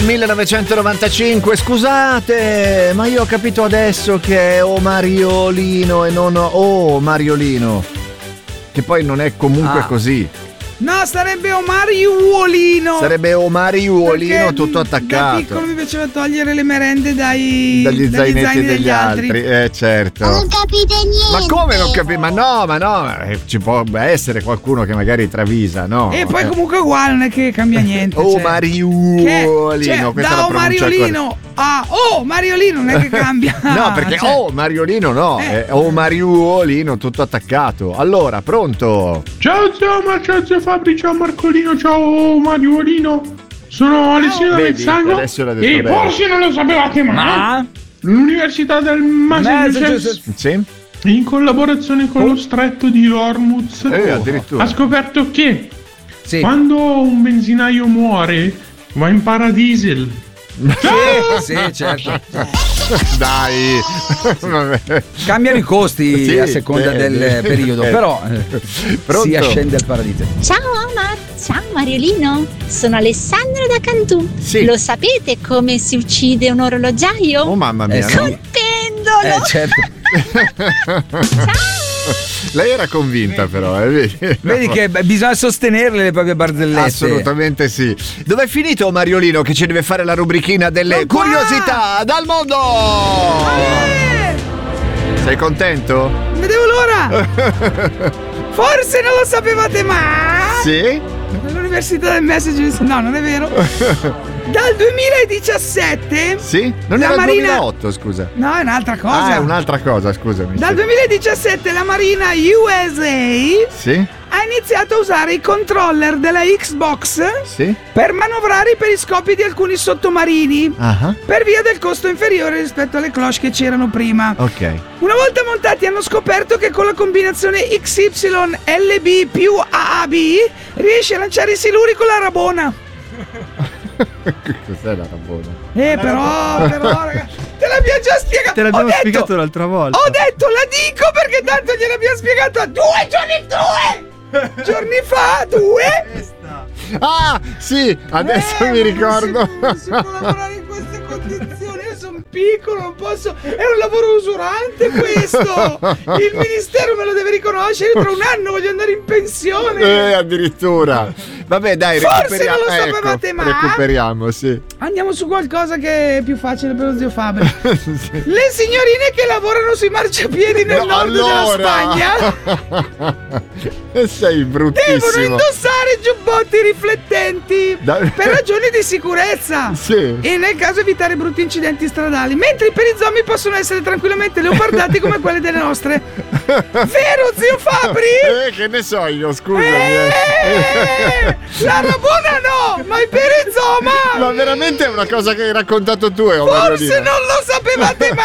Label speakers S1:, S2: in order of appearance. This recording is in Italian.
S1: 1995, scusate, ma io ho capito adesso che è O Mariolino e non O Mariolino, che poi non è comunque così.
S2: No, sarebbe O Mariuolino.
S1: Sarebbe O Mariuolino tutto attaccato.
S2: Da piccolo mi piaceva togliere le merende dagli
S1: zainetti degli altri. Certo.
S3: Non capite niente.
S1: Ma come non capite? Ma no, ci può essere qualcuno che magari travisa, no?
S2: E poi comunque è uguale, non è che cambia niente.
S1: O Mariuolino, questa è la pronuncia
S2: Mariolino a O Mariolino non è che cambia.
S1: No, perché O Mariolino no, è O Mariuolino tutto attaccato. Allora, pronto?
S4: Ciao zio Fabri, ciao Marcolino, ciao Mariolino. Sono Alessio da Vezzago e forse non lo sapevate mai. L'Università del Massachusetts,
S1: sì,
S4: in collaborazione con lo stretto di Hormuz,
S1: addirittura
S4: ha scoperto che quando un benzinaio muore va in paradiesel.
S5: Sì, certo.
S1: Dai,
S5: cambiano i costi a seconda del periodo, però si ascende al paradiso.
S3: Ciao Omar, ciao Mariolino, sono Alessandro da Cantù.
S1: Sì.
S3: Lo sapete come si uccide un orologiaio?
S1: Oh mamma mia,
S3: Con pendolo.
S5: Certo.
S3: Ciao.
S1: Lei era convinta però,
S5: Vedi che bisogna sostenerle le proprie barzellette.
S1: Assolutamente sì. Dov'è finito Mariolino che ci deve fare la rubrichina delle curiosità dal mondo? Sei contento?
S2: Non vedevo l'ora. Forse non lo sapevate mai.
S1: Sì?
S2: All'Università del Massachusetts. No, non è vero. Dal 2017
S1: sì? Non era il 2008, scusa.
S2: No, è un'altra cosa.
S1: È un'altra cosa, scusami.
S2: Dal 2017 la Marina USA ha iniziato a usare i controller della Xbox per manovrare i periscopi di alcuni sottomarini per via del costo inferiore rispetto alle cloche che c'erano prima.
S1: Ok.
S2: Una volta montati hanno scoperto che con la combinazione XYLB più AAB riesce a lanciare i siluri con la rabona.
S1: Cos'è la rabona?
S2: Però raga, te l'abbiamo già spiegato.
S6: Te l'abbiamo spiegato l'altra volta.
S2: Ho detto, la dico perché tanto gliel'abbiamo spiegato 2 giorni fa. 2.
S1: Ah, sì, adesso mi ricordo.
S2: Non si può lavorare in queste condizioni. Io sono piccolo, non posso. È un lavoro usurante questo. Il ministero me lo deve riconoscere. Tra un anno voglio andare in pensione.
S1: Addirittura. Vabbè, dai,
S2: forse non lo sapevate mai.
S1: Recuperiamo, sì.
S2: Andiamo su qualcosa che è più facile per lo zio Fabri. Le signorine che lavorano sui marciapiedi nel nord della Spagna
S1: sei bruttissimo.
S2: devono indossare giubbotti riflettenti per ragioni di sicurezza e nel caso evitare brutti incidenti stradali, mentre i perizomi possono essere tranquillamente leopardati come quelli delle nostre. Vero zio Fabri?
S1: Che ne so io, scusami.
S2: La rabona no, ma il perizoma.
S1: Ma veramente è una cosa che hai raccontato tu,
S2: forse non lo sapevate mai.